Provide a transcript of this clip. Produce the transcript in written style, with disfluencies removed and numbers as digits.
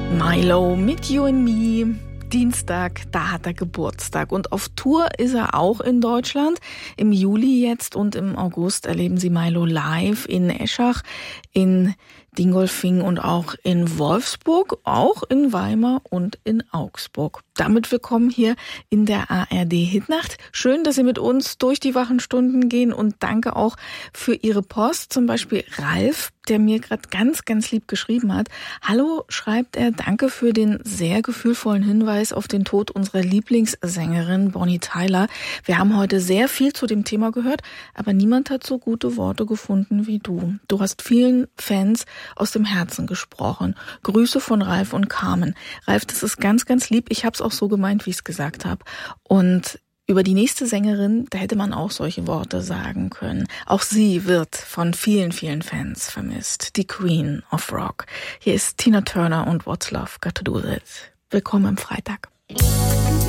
Milo mit You and Me. Dienstag, da hat er Geburtstag und auf Tour ist er auch in Deutschland. Im Juli jetzt und im August erleben Sie Milo live in Eschach, in Dingolfing und auch in Wolfsburg, auch in Weimar und in Augsburg. Damit willkommen hier in der ARD Hitnacht. Schön, dass Sie mit uns durch die wachen Stunden gehen und danke auch für Ihre Post. Zum Beispiel Ralf, der mir gerade ganz, ganz lieb geschrieben hat. Hallo, schreibt er, danke für den sehr gefühlvollen Hinweis auf den Tod unserer Lieblingssängerin Bonnie Tyler. Wir haben heute sehr viel zu dem Thema gehört, aber niemand hat so gute Worte gefunden wie du. Du hast vielen Fans aus dem Herzen gesprochen. Grüße von Ralf und Carmen. Ralf, das ist ganz, ganz lieb. Ich habe es auch so gemeint, wie ich es gesagt habe. Und über die nächste Sängerin, da hätte man auch solche Worte sagen können. Auch sie wird von vielen, vielen Fans vermisst. Die Queen of Rock. Hier ist Tina Turner und What's Love Got to Do With It. Willkommen am Freitag.